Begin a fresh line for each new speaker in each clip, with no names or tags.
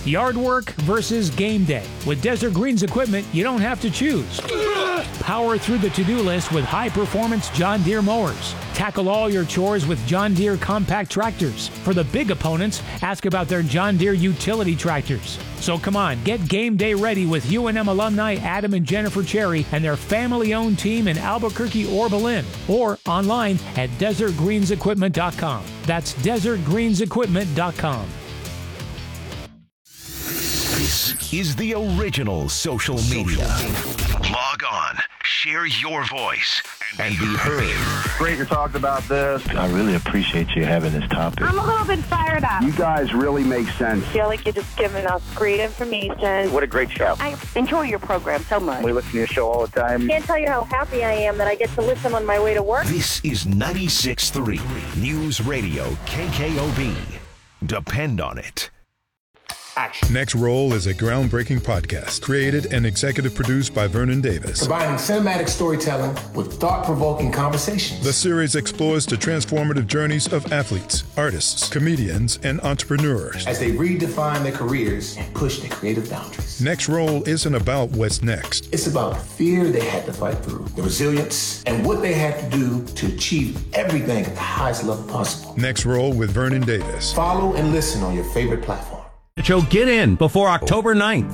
Yard work versus game day. With Desert Greens equipment, you don't have to choose. Power through the to-do list with high-performance John Deere mowers. Tackle all your chores with John Deere compact tractors. For the big opponents, ask about their John Deere utility tractors. So come on, get game day ready with UNM alumni Adam and Jennifer Cherry and their family-owned team in Albuquerque or Berlin, or online at desertgreensequipment.com. That's desertgreensequipment.com.
This is the original social media. Log on, share your voice, and be heard.
Great you talked about this.
I really appreciate you having this topic.
I'm a little bit fired up.
You guys really make sense.
I feel like you're just giving us great information.
What a great show.
I enjoy your program so much.
We listen to your show all the time.
Can't tell you how happy I am that I get to listen on my way to work.
This is 96.3 News Radio KKOB. Depend on it.
Next Roll is a groundbreaking podcast created and executive produced by Vernon Davis.
Combining cinematic storytelling with thought-provoking conversations.
The series explores the transformative journeys of athletes, artists, comedians, and entrepreneurs
as they redefine their careers and push their creative boundaries.
Next Roll isn't about what's next.
It's about the fear they had to fight through, the resilience, and what they had to do to achieve everything at the highest level possible.
Next Roll with Vernon Davis.
Follow and listen on your favorite platform.
So get in before October 9th.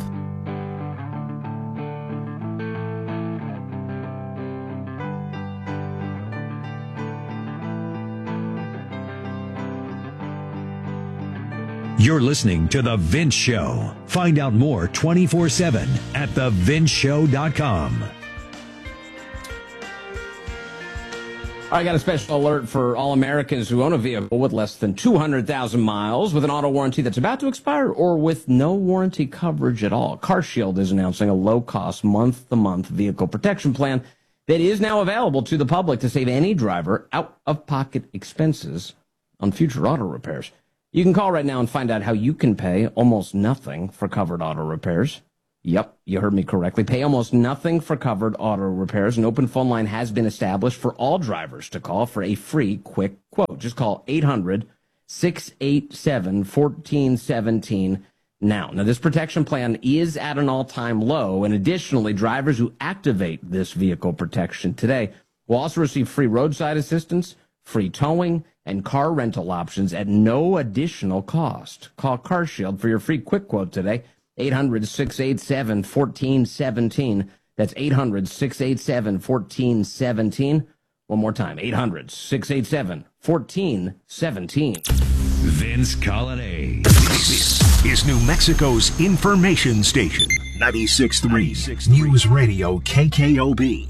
You're listening to The Vince Show. Find out more 24/7 at thevinceshow.com.
I got a special alert for all Americans who own a vehicle with less than 200,000 miles with an auto warranty that's about to expire or with no warranty coverage at all. CarShield is announcing a low-cost month-to-month vehicle protection plan that is now available to the public to save any driver out-of-pocket expenses on future auto repairs. You can call right now and find out how you can pay almost nothing for covered auto repairs. Yep, you heard me correctly. Pay almost nothing for covered auto repairs. An open phone line has been established for all drivers to call for a free quick quote. Just call 800-687-1417 now. Now, this protection plan is at an all-time low, and additionally, drivers who activate this vehicle protection today will also receive free roadside assistance, free towing, and car rental options at no additional cost. Call CarShield for your free quick quote today. 800-687-1417. That's 800-687-1417. One more time, 800-687-1417.
Vince Colonnade. This is New Mexico's information station. 96.3 News Radio KKOB.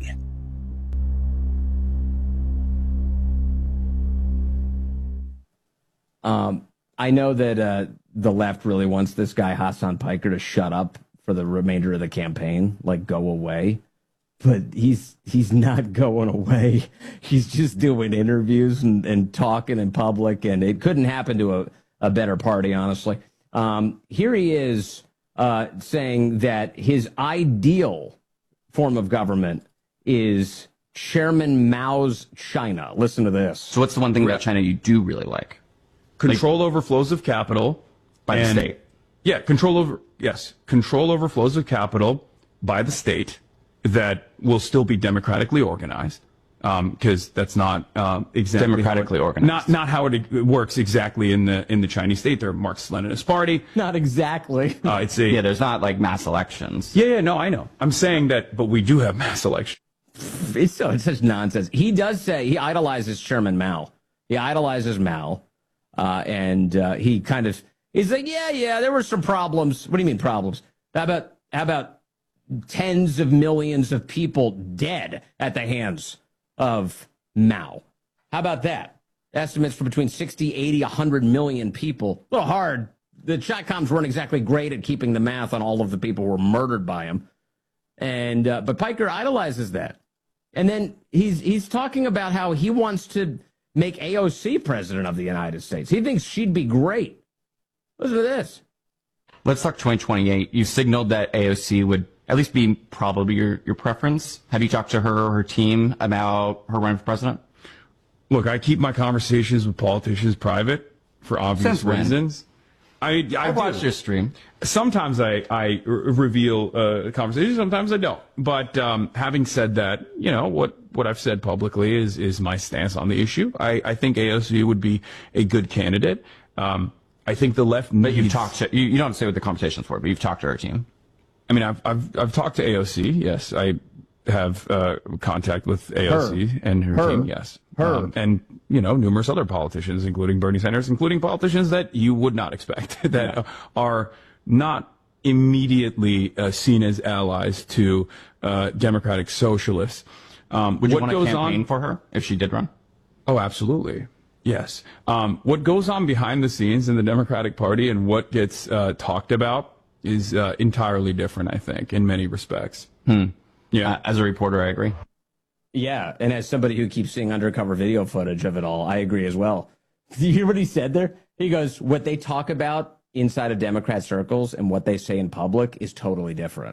I know that the left really wants this guy Hassan Piker to shut up for the remainder of the campaign, like go away. But he's not going away. He's just doing interviews and talking in public, and it couldn't happen to a better party, honestly. Here he is saying that his ideal form of government is Chairman Mao's China. Listen to this.
So what's the one thing about China you do really like?
Control over flows of capital
by the state.
Yeah, control over flows of capital by the state that will still be democratically organized, because that's not exactly
democratically organized.
Not how it works exactly in the Chinese state. They're a Marxist-Leninist party.
Not exactly.
There's not like mass elections.
Yeah, no, I know. I'm saying that, but we do have mass elections.
It's such nonsense. He does say he idolizes Chairman Mao. He idolizes Mao. And he's like, yeah, there were some problems. What do you mean problems? How about tens of millions of people dead at the hands of Mao? How about that? Estimates for between 60, 80, 100 million people. A little hard. The Chi-Coms weren't exactly great at keeping the math on all of the people who were murdered by him. And but Piker idolizes that. And then he's talking about how he wants to make AOC president of the United States. He thinks she'd be great. Listen to this.
Let's talk 2028. You signaled that AOC would at least be probably your preference. Have you talked to her or her team about her running for president?
Look, I keep my conversations with politicians private for obvious reasons. I
watched your stream.
Sometimes I reveal conversations, sometimes I don't. But having said that, what I've said publicly is my stance on the issue. I think AOC would be a good candidate. I think the left needs...
But you've talked to... You don't say what the conversation's for, but you've talked to her team.
I mean, I've talked to AOC, yes. I have contact with AOC and her team, yes. And, numerous other politicians, including Bernie Sanders, including politicians that you would not expect, that are not immediately seen as allies to democratic socialists.
Would you want to campaign for her if she did run?
Oh, absolutely. Yes. What goes on behind the scenes in the Democratic Party and what gets talked about is entirely different, I think, in many respects. Yeah.
As a reporter, I agree.
Yeah, and as somebody who keeps seeing undercover video footage of it all, I agree as well. Do you hear what he said there? He goes, what they talk about inside of Democrat circles and what they say in public is totally different.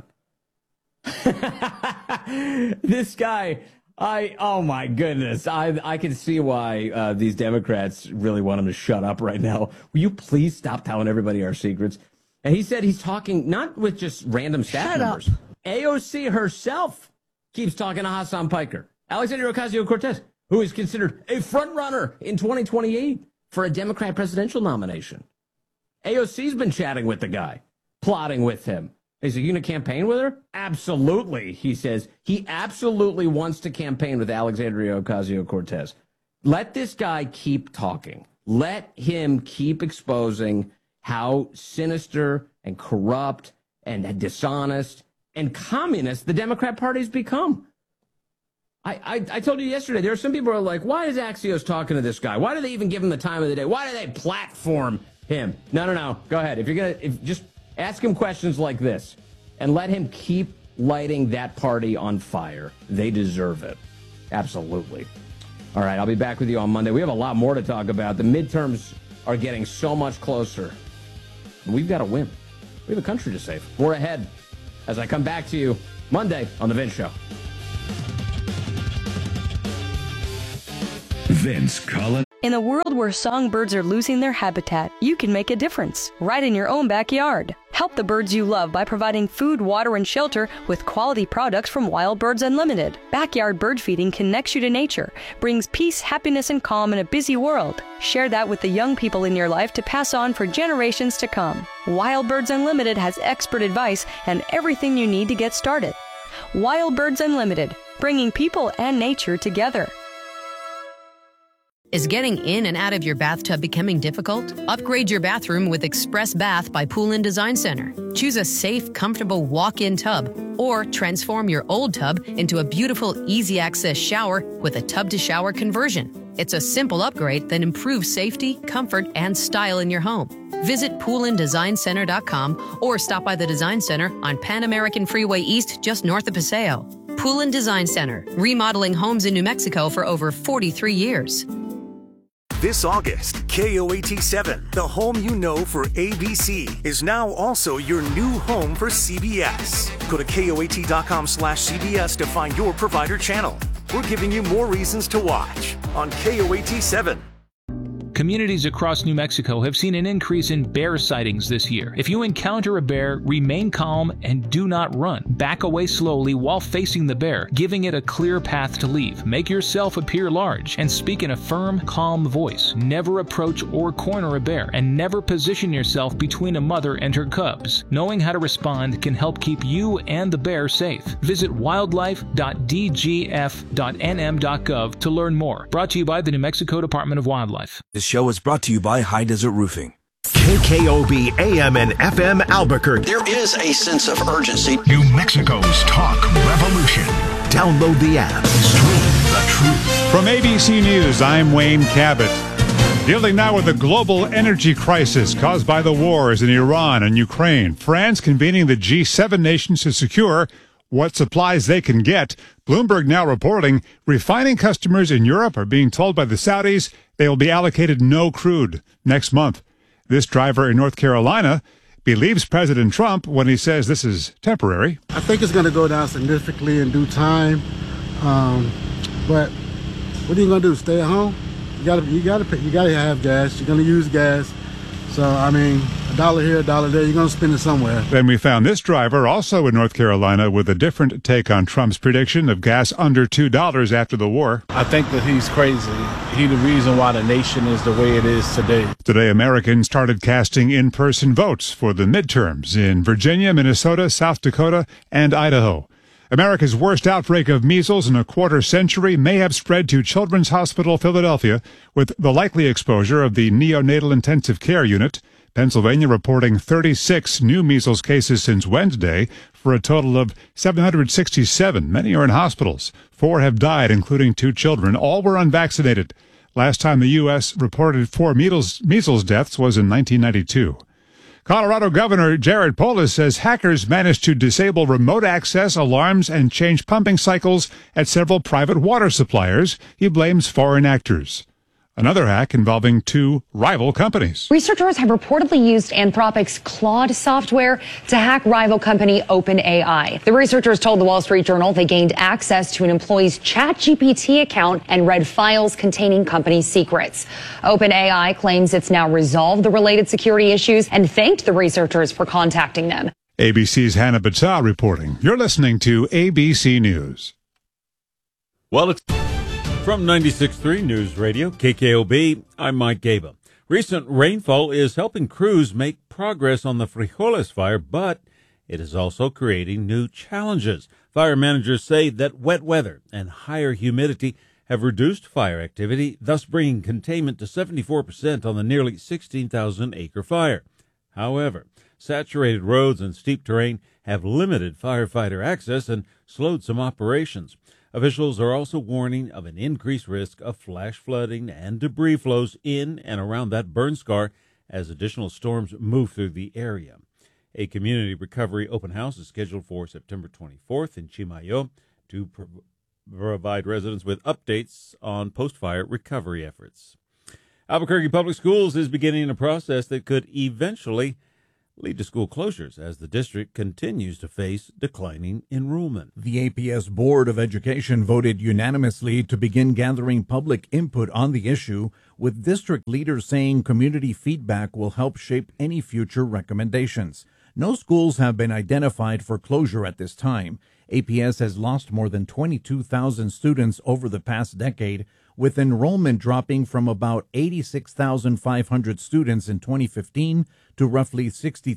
This guy, oh my goodness, I can see why these Democrats really want him to shut up right now. Will you please stop telling everybody our secrets? And he said he's talking not with just random staff members. AOC herself keeps talking to Hassan Piker. Alexandria Ocasio-Cortez, who is considered a front-runner in 2028 for a Democrat presidential nomination. AOC's been chatting with the guy, plotting with him. Is he going to campaign with her? Absolutely, he says. He absolutely wants to campaign with Alexandria Ocasio-Cortez. Let this guy keep talking. Let him keep exposing how sinister and corrupt and dishonest and communist the Democrat Party's become. I told you yesterday, there are some people who are like, why is Axios talking to this guy? Why do they even give him the time of the day? Why do they platform him? No. Go ahead. Just ask him questions like this and let him keep lighting that party on fire. They deserve it. Absolutely. All right, I'll be back with you on Monday. We have a lot more to talk about. The midterms are getting so much closer. We've got to win. We have a country to save. More ahead as I come back to you Monday on The Vince Show.
Vince Collins.
In a world where songbirds are losing their habitat, you can make a difference right in your own backyard. Help the birds you love by providing food, water, and shelter with quality products from Wild Birds Unlimited. Backyard bird feeding connects you to nature, brings peace, happiness, and calm in a busy world. Share that with the young people in your life to pass on for generations to come. Wild Birds Unlimited has expert advice and everything you need to get started. Wild Birds Unlimited, bringing people and nature together.
Is getting in and out of your bathtub becoming difficult? Upgrade your bathroom with Express Bath by Pool & Design Center. Choose a safe, comfortable walk-in tub, or transform your old tub into a beautiful, easy-access shower with a tub-to-shower conversion. It's a simple upgrade that improves safety, comfort, and style in your home. Visit poolanddesignCenter.com or stop by the Design Center on Pan American Freeway East, just north of Paseo. Pool & Design Center, remodeling homes in New Mexico for over 43 years.
This August, KOAT7, the home you know for ABC, is now also your new home for CBS. Go to KOAT.com/CBS to find your provider channel. We're giving you more reasons to watch on KOAT7.
Communities across New Mexico have seen an increase in bear sightings this year. If you encounter a bear, remain calm and do not run. Back away slowly while facing the bear, giving it a clear path to leave. Make yourself appear large and speak in a firm, calm voice. Never approach or corner a bear, and never position yourself between a mother and her cubs. Knowing how to respond can help keep you and the bear safe. Visit wildlife.dgf.nm.gov to learn more. Brought to you by the New Mexico Department of Wildlife.
This show is brought to you by High Desert Roofing.
KKOB AM and FM Albuquerque.
There is a sense of urgency.
New Mexico's talk revolution. Download the app. Stream the truth.
From ABC News, I'm Wayne Cabot. Dealing now with the global energy crisis caused by the wars in Iran and Ukraine. France convening the G7 nations to secure what supplies they can get. Bloomberg now reporting refining customers in Europe are being told by the Saudis they will be allocated no crude next month. This driver in North Carolina believes President Trump when he says this is temporary.
I think it's going to go down significantly in due time. But what are you going to do? Stay at home? You got to have gas. You're going to use gas. So, I mean, $1 here, $1 there, you're going to spend it somewhere.
Then we found this driver also in North Carolina with a different take on Trump's prediction of gas under $2 after the war.
I think that he's crazy. He's the reason why the nation is the way it is today.
Today, Americans started casting in-person votes for the midterms in Virginia, Minnesota, South Dakota, and Idaho. America's worst outbreak of measles in a quarter century may have spread to Children's Hospital Philadelphia with the likely exposure of the neonatal intensive care unit. Pennsylvania reporting 36 new measles cases since Wednesday for a total of 767. Many are in hospitals. 4 have died, including 2 children. All were unvaccinated. Last time the U.S. reported 4 measles deaths was in 1992. Colorado Governor Jared Polis says hackers managed to disable remote access, alarms, and change pumping cycles at several private water suppliers. He blames foreign actors. Another hack involving 2 rival companies.
Researchers have reportedly used Anthropic's Claude software to hack rival company OpenAI. The researchers told the Wall Street Journal they gained access to an employee's ChatGPT account and read files containing company secrets. OpenAI claims it's now resolved the related security issues and thanked the researchers for contacting them.
ABC's Hannah Battah reporting. You're listening to ABC News.
Well, it's from 96.3 News Radio, KKOB, I'm Mike Gaba. Recent rainfall is helping crews make progress on the Frijoles fire, but it is also creating new challenges. Fire managers say that wet weather and higher humidity have reduced fire activity, thus bringing containment to 74% on the nearly 16,000-acre fire. However, saturated roads and steep terrain have limited firefighter access and slowed some operations. Officials are also warning of an increased risk of flash flooding and debris flows in and around that burn scar as additional storms move through the area. A community recovery open house is scheduled for September 24th in Chimayo to provide residents with updates on post-fire recovery efforts. Albuquerque Public Schools is beginning a process that could eventually lead to school closures as the district continues to face declining enrollment.
The APS Board of Education voted unanimously to begin gathering public input on the issue, with district leaders saying community feedback will help shape any future recommendations. No schools have been identified for closure at this time. APS has lost more than 22,000 students over the past decade, with enrollment dropping from about 86,500 students in 2015 to roughly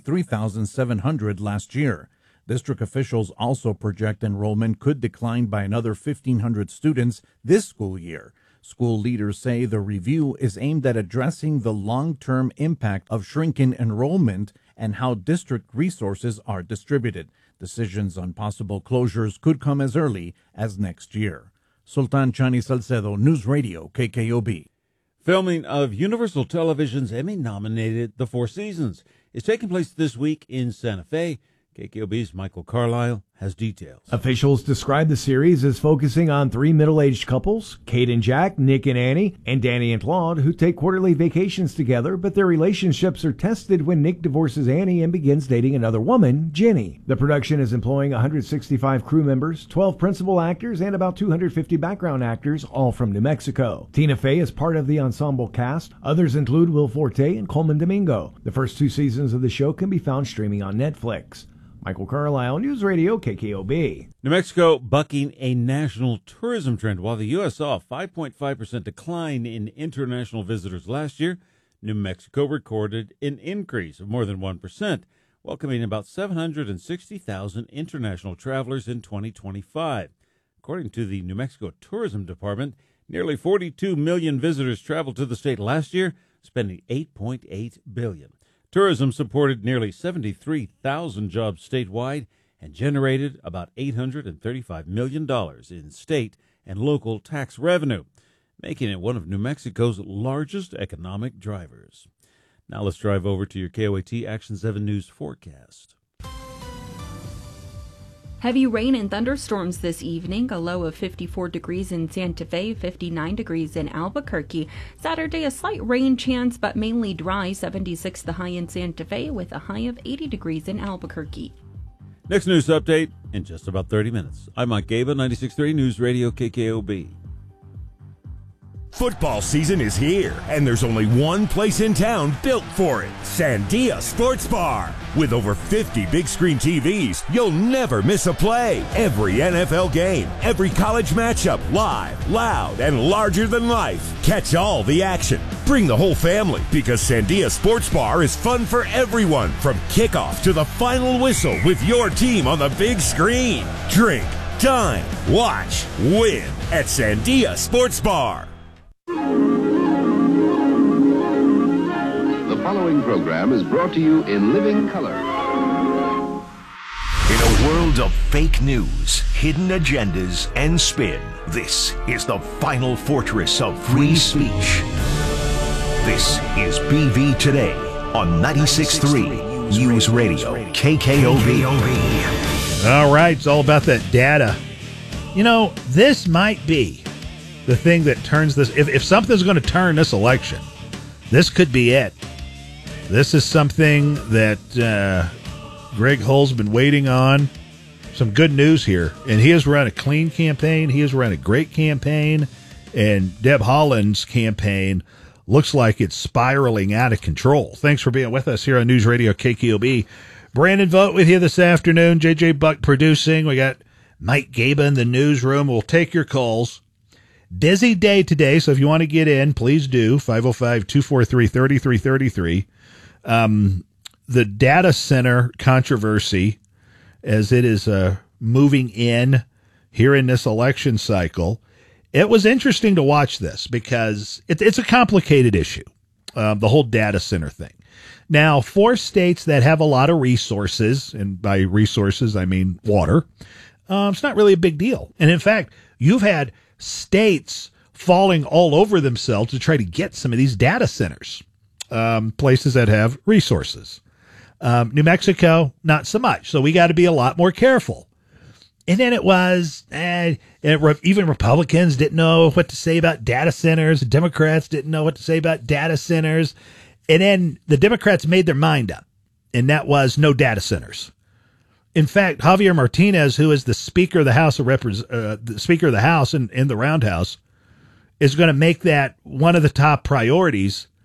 63,700 last year. District officials also project enrollment could decline by another 1,500 students this school year. School leaders say the review is aimed at addressing the long-term impact of shrinking enrollment and how district resources are distributed. Decisions on possible closures could come as early as next year. Sultan Chani Salcedo, News Radio, KKOB.
Filming of Universal Television's Emmy-nominated The Four Seasons is taking place this week in Santa Fe. KKOB's Michael Carlisle has details.
Officials describe the series as focusing on 3 middle-aged couples, Kate and Jack, Nick and Annie, and Danny and Claude, who take quarterly vacations together, but their relationships are tested when Nick divorces Annie and begins dating another woman, Jenny. The production is employing 165 crew members, 12 principal actors, and about 250 background actors, all from New Mexico. Tina Fey is part of the ensemble cast. Others include Will Forte and Coleman Domingo. The first 2 seasons of the show can be found streaming on Netflix. Michael Carlisle, News Radio, KKOB.
New Mexico bucking a national tourism trend. While the U.S. saw a 5.5% decline in international visitors last year, New Mexico recorded an increase of more than 1%, welcoming about 760,000 international travelers in 2025. According to the New Mexico Tourism Department, nearly 42 million visitors traveled to the state last year, spending $8.8 billion. Tourism supported nearly 73,000 jobs statewide and generated about $835 million in state and local tax revenue, making it one of New Mexico's largest economic drivers. Now let's drive over to your KOAT Action 7 News forecast.
Heavy rain and thunderstorms this evening, a low of 54 degrees in Santa Fe, 59 degrees in Albuquerque. Saturday, a slight rain chance, but mainly dry, 76 the high in Santa Fe, with a high of 80 degrees in Albuquerque.
Next news update in just about 30 minutes. I'm Mike Gaba, 96.3 News Radio KKOB.
Football season is here, and there's only one place in town built for it, Sandia Sports Bar. With over 50 big screen TVs, you'll never miss a play. Every NFL game, every college matchup, live, loud, and larger than life. Catch all the action. Bring the whole family, because Sandia Sports Bar is fun for everyone, from kickoff to the final whistle with your team on the big screen. Drink, dine, watch, win at Sandia Sports Bar.
The following program is brought to you in living color.
In a world of fake news, hidden agendas, and spin, this is the final fortress of free speech. This is BV Today on 96.3 News Radio, KKOB.
All right, it's all about that data. You know, this might be the thing that turns this. If something's going to turn this election, this could be it. This is something that Greg Hull's been waiting on. Some good news here. And he has run a clean campaign. He has run a great campaign. And Deb Haaland's campaign looks like it's spiraling out of control. Thanks for being with us here on News Radio KKOB. Brandon Vogt with you this afternoon. JJ Buck producing. We got Mike Gaba in the newsroom. We'll take your calls. Busy day today, so if you want to get in, please do. 505-243-3333. The data center controversy, as it is moving in here in this election cycle, it was interesting to watch this because it's a complicated issue, the whole data center thing. Now, for states that have a lot of resources, and by resources I mean water, it's not really a big deal. And in fact, you've had states falling all over themselves to try to get some of these data centers, places that have resources. New Mexico, not so much. So we got to be a lot more careful. And then it was, even Republicans didn't know what to say about data centers. Democrats didn't know what to say about data centers. And then the Democrats made their mind up, and that was no data centers. In fact, Javier Martinez, who is the Speaker of the House the Speaker of the House in the Roundhouse, is going to make that one of the top priorities